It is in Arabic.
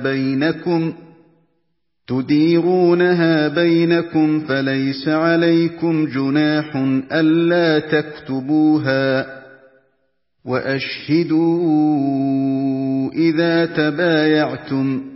بينكم فليس عليكم جناح ألا تكتبوها، وأشهدوا إذا تبايعتم،